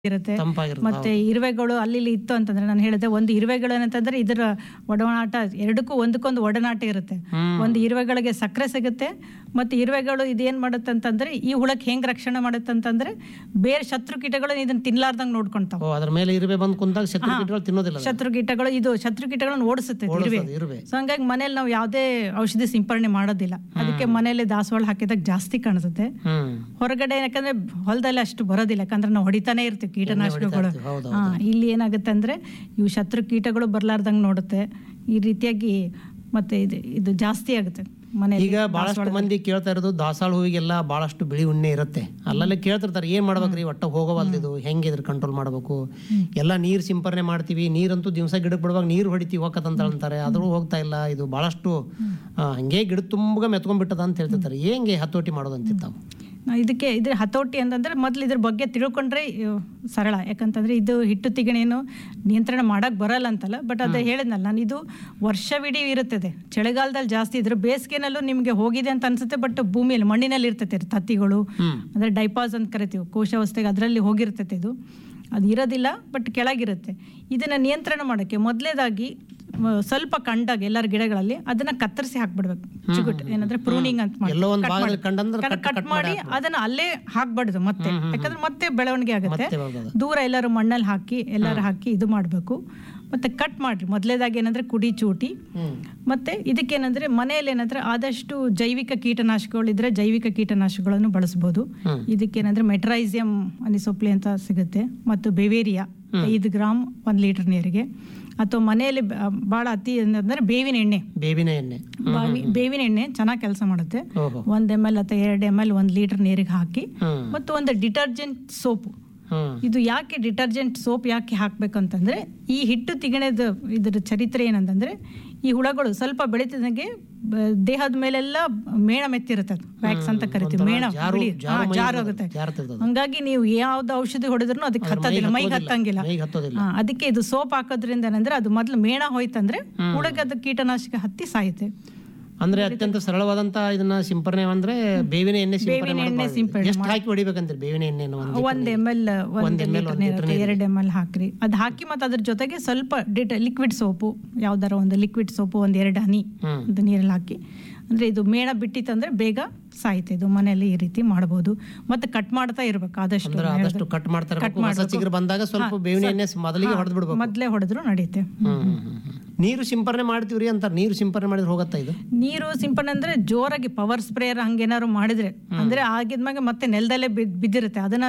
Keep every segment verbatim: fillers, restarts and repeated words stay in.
ಇರುತ್ತೆ. ತಂಪಾಗಿರುತ್ತೆ, ಮತ್ತೆ ಇರುವೆಗಳು ಅಲ್ಲಿ ಇಲ್ಲಿ ಇತ್ತು ಅಂತಂದ್ರೆ ನಾನು ಹೇಳಿದೆ ಒಂದು ಇರುವೆಗಳು ಏನಂತಂದ್ರೆ ಇದರ ಒಡನಾಟ ಎರಡಕ್ಕೂ ಒಂದಕ್ಕೊಂದು ಒಡನಾಟ ಇರುತ್ತೆ. ಒಂದು ಇರುವೆಗಳಿಗೆ ಸಕ್ಕರೆ ಸಿಗುತ್ತೆ, ಮತ್ತೆ ಇರುವೆಗಳು ಇದೇನ್ ಮಾಡುತ್ತೆ ಅಂತಂದ್ರೆ ಈ ಹುಳಕ್ಕೆ ಹೆಂಗ್ ರಕ್ಷಣೆ ಮಾಡುತ್ತೆ ಅಂತಂದ್ರೆ ಬೇರೆ ಶತ್ರು ಕೀಟಗಳು ಇದನ್ನ ತಿನ್ಲಾರ್ದಂಗ್ ನೋಡ್ಕೊಂತಾವ. ಓ, ಅದ್ರ ಮೇಲೆ ಇರುವೆ ಬಂದು ಕುಂತಾಗ ಶತ್ರು ಕೀಟಗಳು ತಿನ್ನೋದಿಲ್ಲ. ಶತ್ರು ಕೀಟಗಳು ಇದು ಶತ್ರು ಕೀಟಗಳನ್ನ ಓಡಿಸುತ್ತೆ ಇರುವೆ. ಇರುವೆ ಸೊ ಹಂಗಾಗಿ ಮನೇಲಿ ನಾವು ಯಾವುದೇ ಔಷಧಿ ಸಿಂಪರಣೆ ಮಾಡೋದಿಲ್ಲ. ಅದಕ್ಕೆ ಮನೇಲಿ ದಾಸವಾಳ ಹಾಕಿದಾಗ ಜಾಸ್ತಿ ಕಾಣಿಸುತ್ತೆ. ಹ್ಮ್ ಹೊರಗಡೆ ಯಾಕಂದ್ರೆ ಹೊಲದಲ್ಲಿ ಅಷ್ಟು ಬರೋದಿಲ್ಲ, ಯಾಕಂದ್ರೆ ನಾವು ಹೊಡಿತಾನೆ ಇರ್ತೀವಿ ಕೀಟನಾಶಕಗಳು. ಹೌದು, ಹಾ, ಇಲ್ಲಿ ಏನಾಗುತ್ತೆ ಅಂದ್ರೆ ಇವು ಶತ್ರು ಕೀಟಗಳು ಬರ್ಲಾರ್ದಂಗ್ ನೋಡುತ್ತೆ ಈ ರೀತಿಯಾಗಿ. ಮತ್ತೆ ಇದು ಇದು ಜಾಸ್ತಿ ಆಗುತ್ತೆ ಮನೇಲಿ. ಈಗ ಬಹಳಷ್ಟು ಮಂದಿ ಕೇಳ್ತಾ ಇರೋದು ದಾಸಾಳ ಹೂವಿಗೆಲ್ಲ ಬಹಳಷ್ಟು ಬಿಳಿ ಉಣ್ಣೆ ಇರುತ್ತೆ, ಅಲ್ಲಲ್ಲೇ ಕೇಳ್ತಿರ್ತಾರೆ ಏನ್ ಮಾಡ್ಬೇಕ್ರಿ ಒಟ್ಟ ಹೋಗೋವಲ್ದಿದು, ಹೆಂಗೆ ಇದ್ರ ಕಂಟ್ರೋಲ್ ಮಾಡ್ಬೇಕು. ಎಲ್ಲ ನೀರ್ ಸಿಂಪರಣೆ ಮಾಡ್ತೀವಿ, ನೀರಂತೂ ದಿವಸ ಗಿಡಕ್ಕೆ ಬಿಡುವಾಗ ನೀರು ಹೊಡಿತೀವಿ ಹೋಗತ್ತಂತ ಅಂತಾರೆ, ಆದ್ರೂ ಹೋಗ್ತಾ ಇಲ್ಲ. ಇದು ಬಹಳಷ್ಟು ಹಂಗೆ ಗಿಡ ತುಂಬ ಮೆತ್ಕೊಂಡ್ಬಿಟ್ಟದ ಅಂತ ಹೇಳ್ತಿರ್ತಾರೆ. ಹೆಂಗೆ ಹತೋಟಿ ಮಾಡೋದಂತಿರ್ತಾವ ಇದಕ್ಕೆ ಇದ್ರ ಹತೋಟಿ ಅಂತಂದ್ರೆ ಮೊದ್ಲು ಇದ್ರ ಬಗ್ಗೆ ತಿಳ್ಕೊಂಡ್ರೆ ಸರಳ. ಯಾಕಂತಂದ್ರೆ ಇದು ಹಿಟ್ಟು ತಿಗಣೆನು ನಿಯಂತ್ರಣ ಮಾಡಕ್ ಬರಲ್ಲ ಅಂತಲ್ಲ, ಬಟ್ ಅದೇ ಹೇಳಿದ್ನಲ್ಲ ನಾನು, ಇದು ವರ್ಷವಿಡೀ ಇರುತ್ತದೆ. ಚಳಿಗಾಲದಲ್ಲಿ ಜಾಸ್ತಿ ಇದ್ರೆ ಬೇಸಿಗೆನಲ್ಲೂ ನಿಮ್ಗೆ ಹೋಗಿದೆ ಅಂತ ಅನ್ಸುತ್ತೆ, ಬಟ್ ಭೂಮಿಯಲ್ಲಿ ಮಣ್ಣಿನಲ್ಲಿ ಇರ್ತೈತೆ ತತ್ತಿಗಳು, ಅಂದ್ರೆ ಡೈಪಾಸ್ ಅಂತ ಕರಿತೀವಿ ಕೋಶಾವಸ್ಥೆಗೆ, ಅದರಲ್ಲಿ ಹೋಗಿರ್ತೈತೆ. ಇದು ಅದು ಇರೋದಿಲ್ಲ ಬಟ್ ಕೆಳಗಿರುತ್ತೆ. ಇದನ್ನ ನಿಯಂತ್ರಣ ಮಾಡೋಕ್ಕೆ ಮೊದಲೇದಾಗಿ ಸ್ವಲ್ಪ ಕಂಡಾಗ ಎಲ್ಲರ ಗಿಡಗಳಲ್ಲಿ ಅದನ್ನ ಕತ್ತರಿಸಿ ಹಾಕ್ಬಿಡ್ಬೇಕು. ಚಿಗುಟ್ ಏನಂದ್ರೆ ಪ್ರೂನಿಂಗ್ ಅಂತ ಮಾಡಿ ಕಟ್ ಮಾಡಿ ಅದನ್ನ ಅಲ್ಲೇ ಹಾಕ್ಬಾರ್ದು ಮತ್ತೆ, ಯಾಕಂದ್ರೆ ಮತ್ತೆ ಬೆಳವಣಿಗೆ ಆಗುತ್ತೆ. ದೂರ ಎಲ್ಲರೂ ಮಣ್ಣಲ್ಲಿ ಹಾಕಿ ಎಲ್ಲರೂ ಹಾಕಿ ಇದು ಮಾಡಬೇಕು. ಮತ್ತೆ ಕಟ್ ಮಾಡ್ರಿ ಮೊದಲೇದಾಗಿ ಏನಂದ್ರೆ ಕುಡಿ ಚೂಟಿ. ಮತ್ತೆ ಇದಕ್ಕೇನಂದ್ರೆ ಮನೆಯಲ್ಲಿ ಏನಂದ್ರೆ ಆದಷ್ಟು ಜೈವಿಕ ಕೀಟನಾಶಕಗಳು ಇದ್ರೆ ಜೈವಿಕ ಕೀಟನಾಶಕಗಳನ್ನು ಬಳಸಬಹುದು. ಇದಕ್ಕೇನಂದ್ರೆ ಮೆಟ್ರೈಸಿಯಂ ಅನಿಸೋಪ್ಲಿ ಅಂತ ಸಿಗುತ್ತೆ, ಮತ್ತು ಬೆವೇರಿಯಾ ಐದು ಗ್ರಾಮ್ ಒಂದ್ ಲೀಟರ್ ನೀರಿಗೆ. ಅಥವಾ ಮನೆಯಲ್ಲಿ ಬಹಳ ಅತಿ ಅಂದ್ರೆ ಬೇವಿನ ಎಣ್ಣೆ ಬೇವಿನ ಎಣ್ಣೆ ಬೇವಿನ ಎಣ್ಣೆ ಚೆನ್ನಾಗಿ ಕೆಲಸ ಮಾಡುತ್ತೆ. ಒಂದ್ ಎಮ್ ಎಲ್ ಅಥವಾ ಎರಡು ಎಮ್ ಎಲ್ ಒಂದ್ ಲೀಟರ್ ನೀರಿಗೆ ಹಾಕಿ, ಮತ್ತು ಒಂದು ಡಿಟರ್ಜೆಂಟ್ ಸೋಪ್. ಇದು ಯಾಕೆ ಡಿಟರ್ಜೆಂಟ್ ಸೋಪ್ ಯಾಕೆ ಹಾಕ್ಬೇಕಂತಂದ್ರೆ ಈ ಹಿಟ್ಟು ತಿಗಣೆದ ಇದ್ರ ಚರಿತ್ರೆ ಏನಂತಂದ್ರೆ ಈ ಹುಳಗಳು ಸ್ವಲ್ಪ ಬೆಳೀತಿದಂಗೆ ದೇಹದ ಮೇಲೆಲ್ಲ ಮೇಣ ಮೆತ್ತಿರುತ್ತೆ, ವ್ಯಾಕ್ಸ್ ಅಂತ ಕರಿತೀವಿ, ಮೇಣ ಜಾರ್ ಹೋಗುತ್ತೆ. ಹಂಗಾಗಿ ನೀವು ಯಾವ್ದು ಔಷಧಿ ಹೊಡೆದ್ರು ಅದಕ್ಕೆ ಹತ್ತೋದಿಲ್ಲ, ಮೈಗೆ ಹತ್ತಂಗಿಲ್ಲ. ಅದಕ್ಕೆ ಇದು ಸೋಪ್ ಹಾಕೋದ್ರಿಂದ ಏನಂದ್ರೆ ಅದು ಮೊದ್ಲು ಮೇಣ ಹೋಯ್ತಂದ್ರೆ ಹುಳಕ್ಕೆ ಅದು ಕೀಟನಾಶಕ ಹತ್ತಿ ಸಾಯುತ್ತೆ. ಅಂದ್ರೆ ಅತ್ಯಂತ ಸರಳವಾದಂತ ಇದನ್ನ ಸಿಂಪರಣೆ ಅಂದ್ರೆ ಬೇವಿನ ಎಣ್ಣೆ ಸಿಂಪರಣೆ. ಎಷ್ಟು ಹಾಕಿ ಹೊಡಿಬೇಕಂದ್ರೆ ಬೇವಿನ ಎಣ್ಣೆ ಒಂದ್ ಎಮ್ ಎಲ್ ಒಂದ್ ಎರಡು ಎಮ್ ಎಲ್ ಹಾಕ್ರಿ. ಅದ್ ಹಾಕಿ ಮತ್ತೆ ಅದ್ರ ಜೊತೆಗೆ ಸ್ವಲ್ಪ ಡಿಟ ಲಿಕ್ವಿಡ್ ಸೋಪು, ಯಾವ್ದಾರ ಒಂದು ಲಿಕ್ವಿಡ್ ಸೋಪು ಒಂದ್ ಎರಡು ಹನಿ ಅದು ನೀರಲ್ಲಿ ಹಾಕಿ, ಅಂದ್ರೆ ಇದು ಮೇಣ ಬಿಟ್ಟಿತ್ತಂದ್ರೆ ಬೇಗ ಸಾಯ್ತೆ. ಇದು ಮನೆಯಲ್ಲಿ ಈ ರೀತಿ ಮಾಡಬಹುದು. ಮತ್ತೆ ಕಟ್ ಮಾಡ್ತಾ ಇರ್ಬೇಕು ಆದಷ್ಟು ಆದಷ್ಟು ಕಟ್ ಮಾಡ್ತಾರೆ. ಬಂದಾಗ ಸ್ವಲ್ಪ ಬೇವಿನ ಎಣ್ಣೆ ಮೊದಲಿಗೆ ಹೊಡೆದ್ ಬಿಡ್ಬೇಕು, ಮೊದಲೇ ಹೊಡೆದ್ರು ನಡೆಯುತ್ತೆ. ನೀರು ಸಿಂಪರಣೆ ಮಾಡ್ತೀವ್ರಿ ಅಂತಾರೆ, ನೀರು ಸಿಂಪರಣೆ ಮಾಡಿದ್ರೆ ಹೋಗತ್ತಾ ಇದು? ನೀರು ಸಿಂಪರಣೆ ಅಂದ್ರೆ ಜೋರಾಗಿ ಪವರ್ ಸ್ಪ್ರೇಯರ್ ಹಂಗೇನಾದ್ರು ಮಾಡಿದ್ರೆ ಅಂದ್ರೆ ಆಗಿದ್ಮ್ಯಾಗ ಮತ್ತೆ ನೆಲದಲ್ಲೇ ಬಿದ್ದಿರುತ್ತೆ, ಅದನ್ನ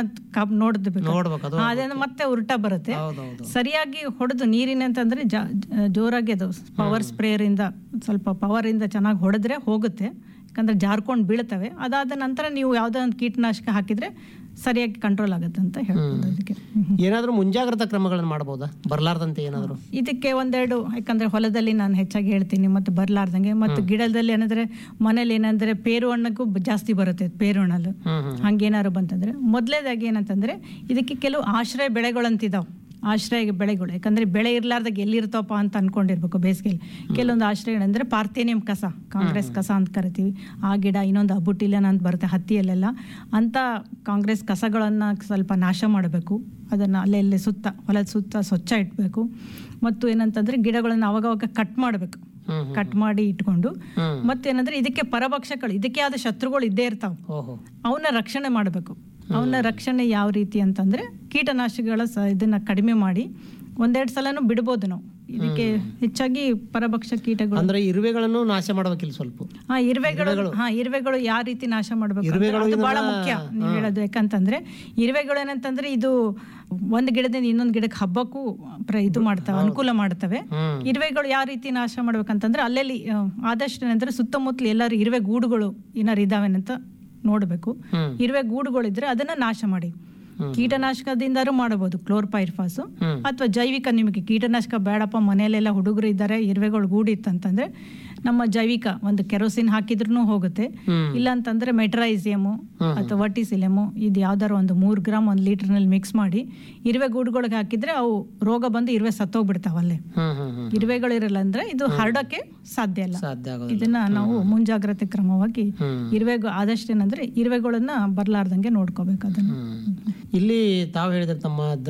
ನೋಡ್ಬೇಕು, ಅದೇನ ಮತ್ತೆ ಉಲ್ಟಾ ಬರುತ್ತೆ. ಸರಿಯಾಗಿ ಹೊಡೆದು ನೀರಿನ ಅಂತಂದ್ರೆ ಜೋರಾಗಿ ಅದು ಪವರ್ ಸ್ಪ್ರೇಯರ್ ಇಂದ ಸ್ವಲ್ಪ ಪವರ್ ಇಂದ ಚೆನ್ನಾಗಿ ಹೊಡೆದ್ರೆ ಹೋಗುತ್ತೆ, ಯಾಕಂದ್ರೆ ಜಾರ್ಕೊಂಡು ಬೀಳ್ತವೆ. ಅದಾದ ನಂತರ ನೀವು ಯಾವ್ದೋ ಒಂದು ಕೀಟನಾಶಕ ಹಾಕಿದ್ರೆ ಸರಿಯಾಗಿ ಕಂಟ್ರೋಲ್ ಆಗುತ್ತೆ ಅಂತ ಹೇಳ್ಬೋದು. ಅದಕ್ಕೆ ಏನಾದ್ರೂ ಮುಂಜಾಗ್ರತಾ ಕ್ರಮಗಳನ್ನು ಮಾಡಬಹುದಾ ಬರ್ಲಾರ್ದಂತೆ ಏನಾದ್ರು? ಇದಕ್ಕೆ ಒಂದೆರಡು, ಯಾಕಂದ್ರೆ ಹೊಲದಲ್ಲಿ ನಾನು ಹೆಚ್ಚಾಗಿ ಹೇಳ್ತೀನಿ, ಮತ್ತೆ ಬರ್ಲಾರ್ದಂಗೆ. ಮತ್ತು ಗಿಡದಲ್ಲಿ ಏನಂದ್ರೆ ಮನೇಲಿ ಏನಂದ್ರೆ ಪೇರು ಹಣ್ಣಕ್ಕೂ ಜಾಸ್ತಿ ಬರುತ್ತೆ, ಪೇರು ಹಣ್ಣಲ್ಲಿ ಹಂಗೇನಾದ್ರು ಬಂತಂದ್ರೆ ಮೊದಲೇದಾಗಿ ಏನಂತಂದ್ರೆ ಇದಕ್ಕೆ ಕೆಲವು ಆಶ್ರಯ ಬೆಳೆಗಳಂತಿದಾವ್, ಆಶ್ರಯ ಬೆಳೆಗಳು. ಯಾಕಂದ್ರೆ ಬೆಳೆ ಇರ್ಲಾರ್ದಾಗ ಎಲ್ಲಿರ್ತಪ್ಪ ಅಂತ ಅನ್ಕೊಂಡಿರ್ಬೇಕು ಬೇಸಿಗೆಯಲ್ಲಿ. ಕೆಲವೊಂದು ಆಶ್ರಯಗಳಂದ್ರೆ ಪಾರ್ಥೇನಿಯಂ ಕಸ, ಕಾಂಗ್ರೆಸ್ ಕಸ ಅಂತ ಕರಿತೀವಿ, ಆ ಗಿಡ. ಇನ್ನೊಂದು ಅಬುಟಿಲನ್ ಅಂತ ಬರುತ್ತೆ ಹತ್ತಿಯಲ್ಲೆಲ್ಲ, ಅಂತ ಕಾಂಗ್ರೆಸ್ ಕಸಗಳನ್ನ ಸ್ವಲ್ಪ ನಾಶ ಮಾಡಬೇಕು. ಅದನ್ನ ಅಲ್ಲೆಲ್ಲಿ ಸುತ್ತ ಹೊಲದ ಸುತ್ತ ಸ್ವಚ್ಛ ಇಟ್ಬೇಕು. ಮತ್ತು ಏನಂತಂದ್ರೆ ಗಿಡಗಳನ್ನ ಅವಾಗವಾಗ ಕಟ್ ಮಾಡಬೇಕು, ಕಟ್ ಮಾಡಿ ಇಟ್ಕೊಂಡು. ಮತ್ತೇನಂದ್ರೆ ಇದಕ್ಕೆ ಪರಭಕ್ಷಕಗಳು, ಇದಕ್ಕೆ ಆದ ಶತ್ರುಗಳು ಇದ್ದೇ ಇರ್ತಾವ, ಅವನ್ನ ರಕ್ಷಣೆ ಮಾಡಬೇಕು. ಅವನ್ನ ರಕ್ಷಣೆ ಯಾವ ರೀತಿ ಅಂತಂದ್ರೆ ಕೀಟನಾಶಕಗಳ ಇದನ್ನ ಕಡಿಮೆ ಮಾಡಿ ಒಂದೆರಡು ಸಲನೂ ಬಿಡ್ಬೋದು ನಾವು. ಇದಕ್ಕೆ ಹೆಚ್ಚಾಗಿ ಪರಭಕ್ಷ ಕೀಟಗಳು ಅಂದ್ರೆ ಇರುವೆಗಳನ್ನು ನಾಶ ಮಾಡಬೇಕಿಲ್ಲ ಸ್ವಲ್ಪ. ಹಾ ಇರುವೆಗಳು ಹಾ ಇರುವೆಗಳು ಯಾವ ರೀತಿ ನಾಶ ಮಾಡ್ಬೇಕು ಅದು ಬಹಳ ಮುಖ್ಯ ನೀವು ಹೇಳೋದು. ಯಾಕಂತಂದ್ರೆ ಇರುವೆಗಳು ಏನಂತಂದ್ರೆ ಇದು ಒಂದ್ ಗಿಡದಿಂದ ಇನ್ನೊಂದ್ ಗಿಡಕ್ಕೆ ಹಬ್ಬಕ್ಕೂ ಇದು ಮಾಡ್ತವೆ, ಅನುಕೂಲ ಮಾಡ್ತವೆ. ಇರುವೆಗಳು ಯಾವ ರೀತಿ ನಾಶ ಮಾಡ್ಬೇಕಂತಂದ್ರೆ ಅಲ್ಲೆಲ್ಲಿ ಆದಷ್ಟು ಏನಂದ್ರೆ ಸುತ್ತಮುತ್ತಲು ಎಲ್ಲರೂ ಇರುವೆ ಗೂಡುಗಳು ಏನಾರು ಇದಾವೇನಂತ ನೋಡ್ಬೇಕು. ಇರುವೆ ಗೂಡುಗಳಿದ್ರೆ ಅದನ್ನ ನಾಶ ಮಾಡಿ. ಕೀಟನಾಶಕದಿಂದಾರು ಮಾಡಬಹುದು, ಕ್ಲೋರ್ಪೈರ್ಫಾಸ್ ಅಥವಾ ಜೈವಿಕ. ನಿಮಗೆ ಕೀಟನಾಶಕ ಬೇಡಪ್ಪ ಮನೆಯಲ್ಲೆಲ್ಲ ಹುಡುಗರು ಇದ್ದಾರೆ ಇರುವೆಗಳು ಗೂಡಿತ್ತಂತಂದ್ರೆ ನಮ್ಮ ಜೈವಿಕ ಒಂದು ಕೆರೋಸಿನ್ ಹಾಕಿದ್ರೂ ಹೋಗುತ್ತೆ. ಇಲ್ಲ ಅಂತಂದ್ರೆ ಮೆಟ್ರೈಸಿಯಮು ಅಥವಾ ವರ್ಟಿಸಿಲೆಮು, ಇದು ಯಾವ್ದಾರು ಒಂದು ಮೂರ್ ಗ್ರಾಮ್ ಒಂದ್ ಲೀಟರ್ ನಲ್ಲಿ ಮಿಕ್ಸ್ ಮಾಡಿ ಇರುವೆ ಗೂಡುಗಳಿಗೆ ಹಾಕಿದ್ರೆ ಅವು ರೋಗ ಬಂದು ಇರುವೆ ಸತ್ತೋಗ್ಬಿಡ್ತಾವಲ್ಲೇ. ಇರುವೆಗಳು ಇರಲ್ಲ ಅಂದ್ರೆ ಇದು ಹರಡಕ್ಕೆ ಸಾಧ್ಯ ಇಲ್ಲ. ಇದನ್ನ ನಾವು ಮುಂಜಾಗ್ರತೆ ಕ್ರಮವಾಗಿ ಇರುವೆ ಆದಷ್ಟು ಏನಂದ್ರೆ ಇರುವೆಗಳನ್ನ ಬರ್ಲಾರ್ದಂಗೆ ನೋಡ್ಕೋಬೇಕು. ಅದನ್ನ ಇಲ್ಲಿ ತಾವು ಹೇಳಿದ್ರೆ ತಮ್ಮ